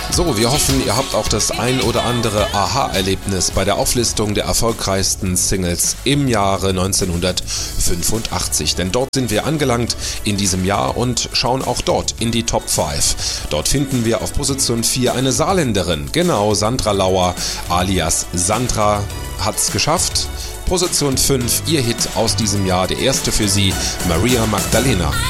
So, wir hoffen, ihr habt auch das ein oder andere Aha-Erlebnis bei der Auflistung der erfolgreichsten Singles im Jahre 1985. Denn dort sind wir angelangt in diesem Jahr und schauen auch dort in die Top 5. Dort finden wir auf Position 4 eine Saarländerin. Genau, Sandra Lauer alias Sandra hat's geschafft. Position 5, ihr Hit aus diesem Jahr, der erste für sie, Maria Magdalena.